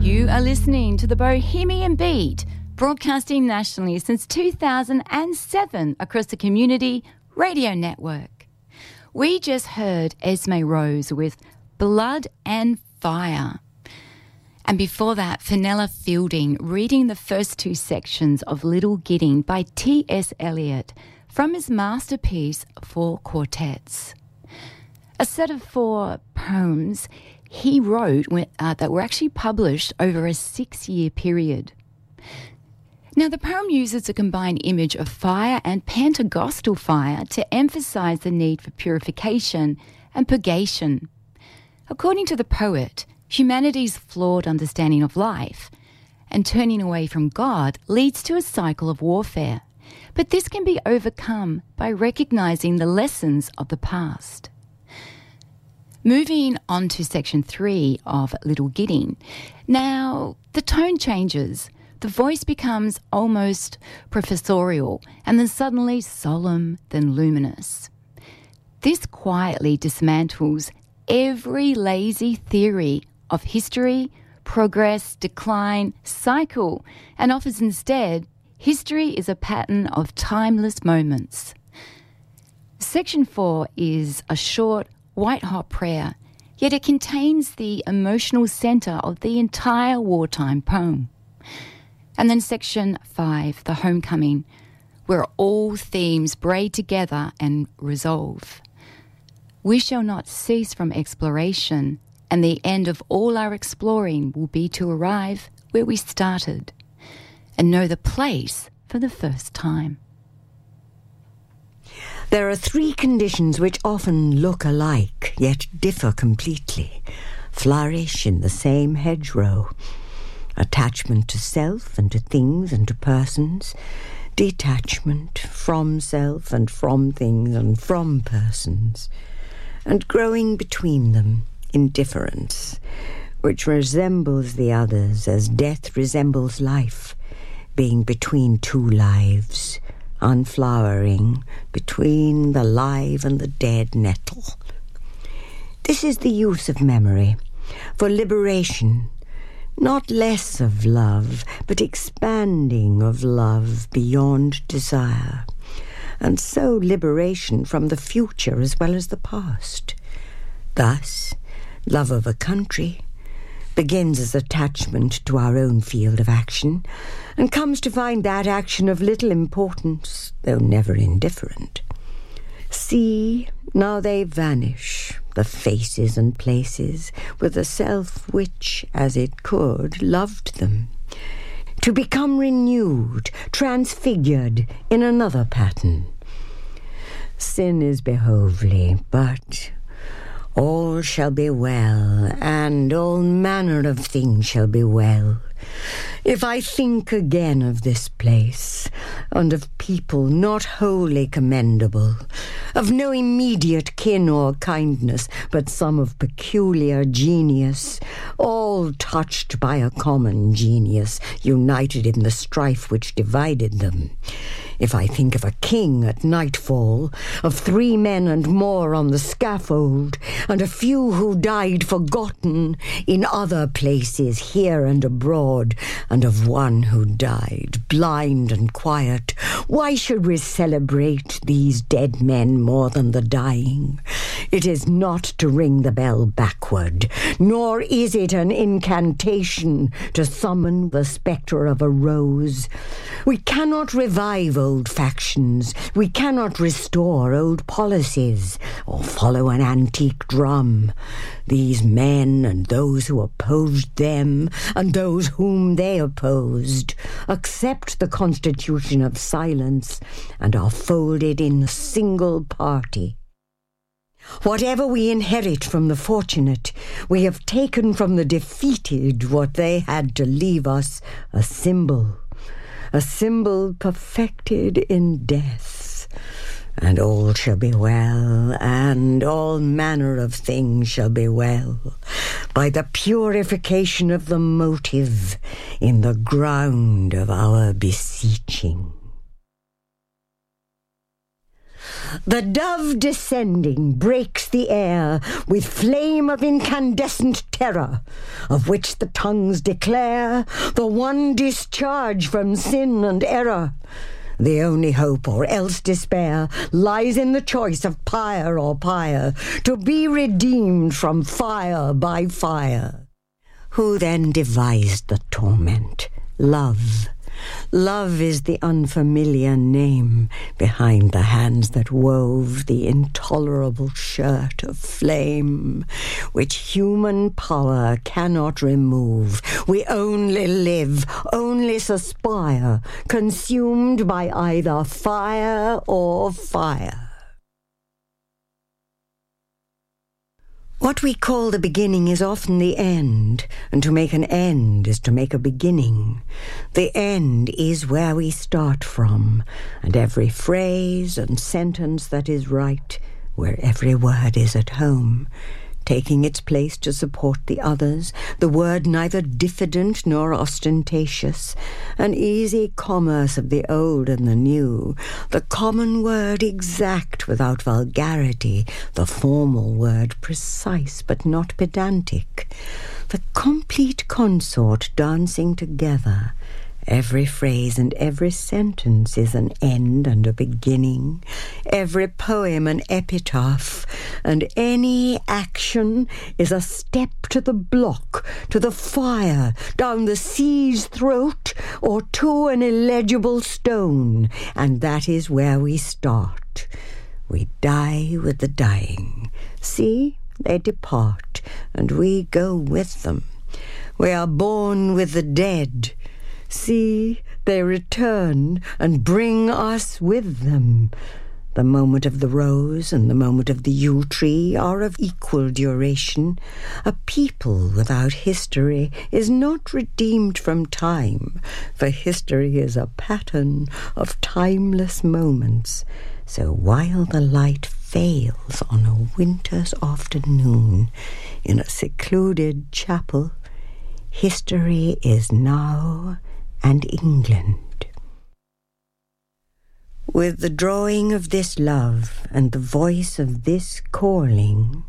You are listening to the Bohemian Beat, broadcasting nationally since 2007 across the Community Radio Network. We just heard Esme Rose with Blood and Fire. And before that, Fenella Fielding reading the first two sections of Little Gidding by T.S. Eliot from his masterpiece, Four Quartets. A set of 4 poems he wrote that were actually published over a 6-year period. Now, the poem uses a combined image of fire and Pentecostal fire to emphasize the need for purification and purgation. According to the poet, humanity's flawed understanding of life and turning away from God leads to a cycle of warfare. But this can be overcome by recognizing the lessons of the past. Moving on to section 3 of Little Gidding. Now, the tone changes. The voice becomes almost professorial and then suddenly solemn, then luminous. This quietly dismantles every lazy theory of history, progress, decline, cycle, and offers instead, history is a pattern of timeless moments. Section 4 is a short, white-hot prayer, yet it contains the emotional centre of the entire wartime poem. And then section 5, the homecoming, where all themes braid together and resolve. We shall not cease from exploration, and the end of all our exploring will be to arrive where we started and know the place for the first time. There are 3 conditions which often look alike, yet differ completely, flourish in the same hedgerow. Attachment to self and to things and to persons, detachment from self and from things and from persons, and growing between them, indifference, which resembles the others as death resembles life, being between 2 lives, unflowering between the live and the dead nettle. This is the use of memory for liberation, not less of love, but expanding of love beyond desire, and so liberation from the future as well as the past. Thus, love of a country begins as attachment to our own field of action, and comes to find that action of little importance, though never indifferent. See, now they vanish, the faces and places, with a self which, as it could, loved them, to become renewed, transfigured in another pattern. Sin is behovely, but all shall be well, and all manner of things shall be well, if I think again of this place, and of people not wholly commendable, of no immediate kin or kindness, but some of peculiar genius, all touched by a common genius, united in the strife which divided them. If I think of a king at nightfall, of 3 men and more on the scaffold, and a few who died forgotten in other places here and abroad, and of one who died blind and quiet, why should we celebrate these dead men more than the dying? It is not to ring the bell backward, nor is it an incantation to summon the spectre of a rose. We cannot revive old factions, we cannot restore old policies, or follow an antique drum. These men and those who opposed them, and those whom they opposed, accept the constitution of silence, and are folded in a single party. Whatever we inherit from the fortunate, we have taken from the defeated what they had to leave us, a symbol perfected in death. And all shall be well, and all manner of things shall be well, by the purification of the motive in the ground of our beseeching. The dove descending breaks the air with flame of incandescent terror, of which the tongues declare the one discharge from sin and error. The only hope, or else despair, lies in the choice of pyre or pyre, to be redeemed from fire by fire. Who then devised the torment? Love. Love is the unfamiliar name behind the hands that wove the intolerable shirt of flame, which human power cannot remove. We only live, only suspire, consumed by either fire or fire. What we call the beginning is often the end, and to make an end is to make a beginning. The end is where we start from, and every phrase and sentence that is right, where every word is at home, taking its place to support the others, the word neither diffident nor ostentatious, an easy commerce of the old and the new, the common word exact without vulgarity, the formal word precise but not pedantic, the complete consort dancing together. Every phrase and every sentence is an end and a beginning, every poem an epitaph, and any action is a step to the block, to the fire, down the sea's throat, or to an illegible stone, and that is where we start. We die with the dying. See, they depart, and we go with them. We are born with the dead. See, they return and bring us with them. The moment of the rose and the moment of the yew tree are of equal duration. A people without history is not redeemed from time, for history is a pattern of timeless moments. So while the light fails on a winter's afternoon in a secluded chapel, history is now and England. With the drawing of this love and the voice of this calling,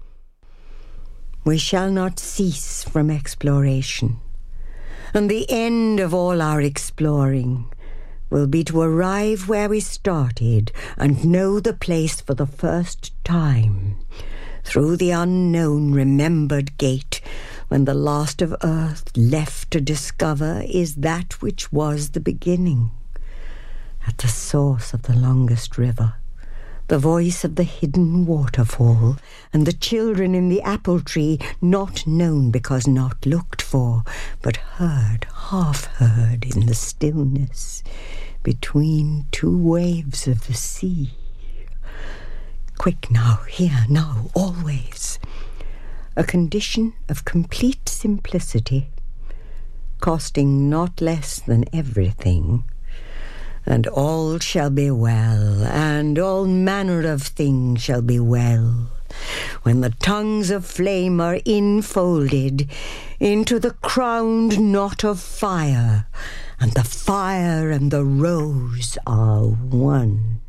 we shall not cease from exploration, and the end of all our exploring will be to arrive where we started and know the place for the first time, through the unknown remembered gate, when the last of earth left to discover is that which was the beginning. At the source of the longest river, the voice of the hidden waterfall, and the children in the apple tree, not known because not looked for, but heard, half heard in the stillness, between two waves of the sea. Quick now, here, now, always. A condition of complete simplicity, costing not less than everything. And all shall be well, and all manner of things shall be well, when the tongues of flame are infolded into the crowned knot of fire, and the fire and the rose are one.